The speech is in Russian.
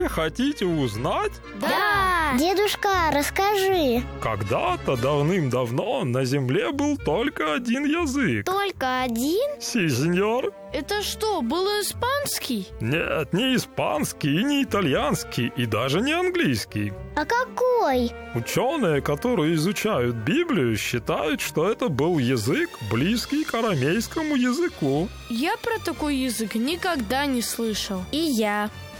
Хотите узнать? Да! Дедушка, расскажи. Когда-то давным-давно на земле был только один язык. Только один? Си, сеньор. Это что, был испанский? Нет, не испанский, не итальянский и даже не английский. А какой? Ученые, которые изучают Библию, считают, что это был язык, близкий к арамейскому языку. Я про такой язык никогда не слышал. И я.